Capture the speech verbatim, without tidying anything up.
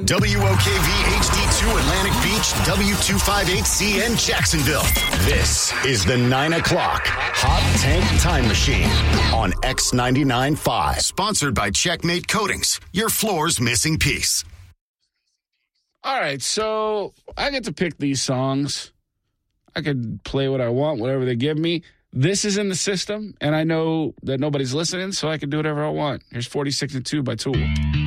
W O K V H D two Atlantic Beach, W two fifty-eight C N Jacksonville. This is the nine o'clock Hot Tank Time Machine on X ninety-nine point five. Sponsored by Checkmate Coatings, your floor's missing piece. All right, so I get to pick these songs. I could play what I want, whatever they give me. This is in the system, and I know that nobody's listening, so I can do whatever I want. Here's forty-six and two by Tool.